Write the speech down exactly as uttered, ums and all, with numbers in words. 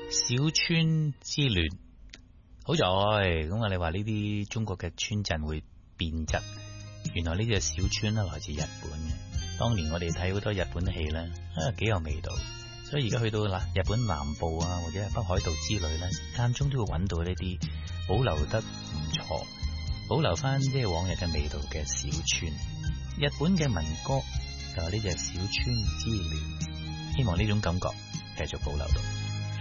小村之戀，好在咁啊！你話呢啲中國嘅村鎮會變質，原來呢隻小村咧來自日本嘅。當年我哋睇好多日本戲咧，啊幾有味道。所以而家去到嗱日本南部啊，或者係北海道之類咧，間中都會揾到呢啲保留得唔錯，保留翻即係往日嘅味道嘅小村。日本嘅民歌就係呢隻小村之戀，希望呢種感覺繼續保留到。